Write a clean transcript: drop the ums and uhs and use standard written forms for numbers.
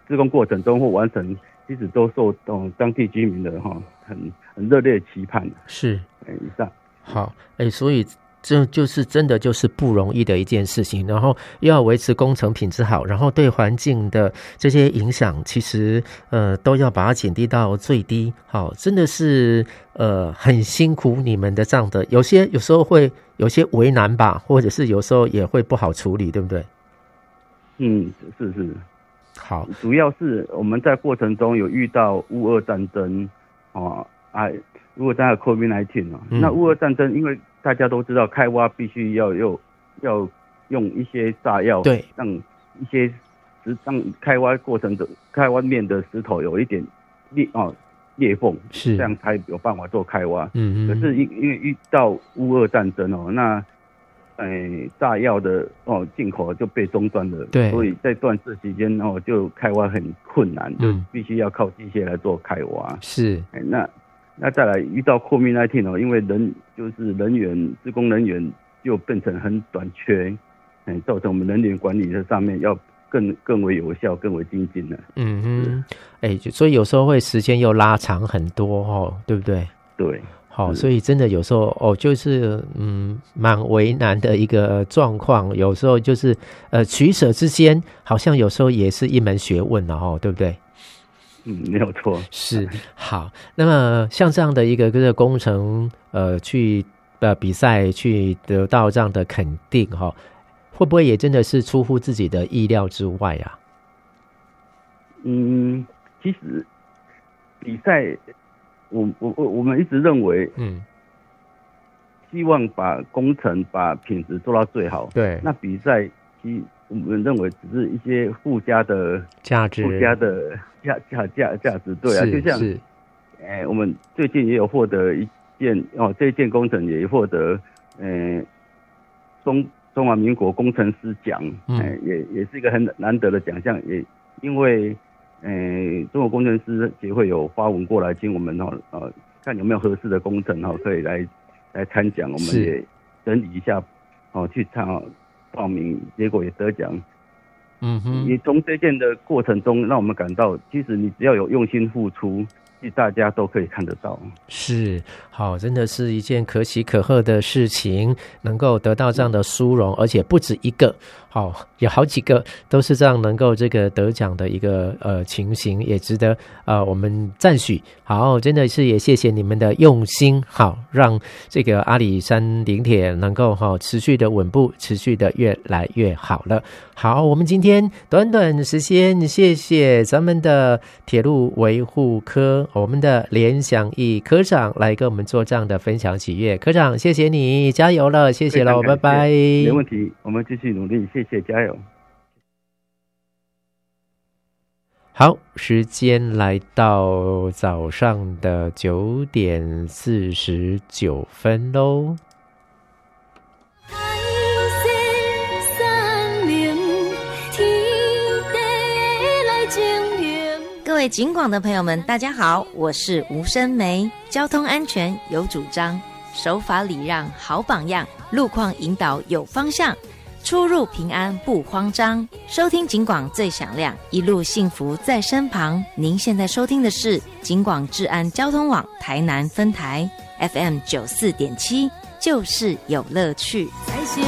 施工过程中或完成，其实都受当地居民的很热烈的期盼。 是， 以上。 好，所以这就是真的就是不容易的一件事情，然后又要维持工程品质好，然后对环境的这些影响，其实都要把它减低到最低。好，真的是很辛苦你们的这样的，有时候会有些为难吧，或者是有时候也会不好处理，对不对？ 是。 好， 主要是我们在过程中有遇到乌俄战争如果大家 COVID-19 那乌俄战争，因为大家都知道开挖必须要用一些炸药， 对， 让开挖过程的开挖面的石头有一点裂缝， 是这样才有办法做开挖。可是因为遇到乌俄战争那炸药的进口就被中断了， 对， 所以在断食期间就开挖很困难，就必须要靠机械来做开挖。 是， 那再来遇到 COVID-19 因为施工人员就变成很短缺，造成我们人员管理的上面要更为有效、更为精进了。 所以有时候会时间又拉长很多对不对？ 对。 好，所以真的有时候就是蛮为难的一个状况，有时候就是取舍之间，好像有时候也是一门学问了对不对？ 没有错。 是。好，那么像这样的一个工程去比赛去得到这样的肯定会不会也真的是出乎自己的意料之外啊？ 其实比赛我们一直认为希望把工程把品质做到最好。对。那比赛其实我们认为只是一些附加的价值，附加的价值。对啊，就像我们最近也有获得这一件工程也获得中华民国工程师奖，也是一个很难得的奖项，也因为中国工程师协会有发文过来请我们看有没有合适的工程可以来参奖，我们也整理一下去报名，结果也得奖。也从这件的过程中让我们感到，其实你只要有用心付出，其实大家都可以看得到。是。好，真的是一件可喜可贺的事情，能够得到这样的殊荣，而且不止一个，有好几个都是这样能够这个得奖的一个情形，也值得我们赞许。好，真的是也谢谢你们的用心，好，让这个阿里山林铁能够持续的稳步，持续的越来越好了。好，我们今天短短时间，谢谢咱们的铁路维护科我们的连祥义科长来跟我们做这样的分享喜悦。科长，谢谢你，加油了，谢谢了，拜拜。没问题，我们继续努力，谢谢，加油。好，时间来到早上的9点49分咯。 各位警广的朋友们，大家好，我是吴声梅。交通安全有主张，守法礼让好榜样，路况引导有方向，出入平安不慌张。收听警广最响亮，一路幸福在身旁。您现在收听的是警广治安交通网台南分台 FM 94.7，就是有乐趣。在线